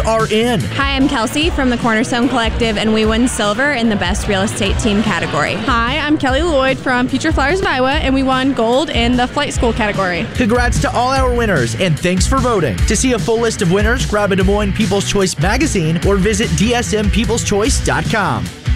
are in. Hi, I'm Kelsey from the Cornerstone Collective, and we won silver in the Best Real Estate Team category. Hi, I'm Kelly Lloyd from Future Flyers of Iowa, and we won gold in the Flight School category. Congrats to all our winners, and thanks for voting. To see a full list of winners, grab a Des Moines People's Choice magazine or visit dsmpeopleschoice.com.